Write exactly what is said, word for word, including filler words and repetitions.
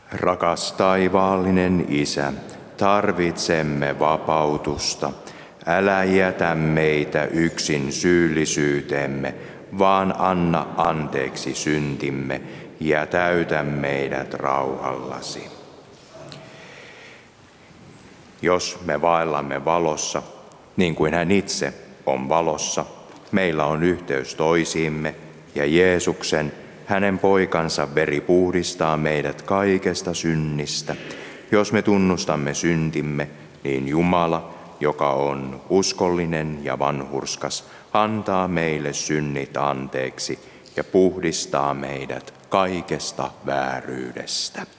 Rakas taivaallinen Isä, tarvitsemme vapautusta. Älä jätä meitä yksin syyllisyyteemme, vaan anna anteeksi syntimme ja täytä meidät rauhallasi. Jos me vaellamme valossa, niin kuin hän itse on valossa, meillä on yhteys toisiimme ja Jeesuksen, hänen poikansa veri puhdistaa meidät kaikesta synnistä. Jos me tunnustamme syntimme, niin Jumala, joka on uskollinen ja vanhurskas, antaa meille synnit anteeksi ja puhdistaa meidät kaikesta vääryydestä.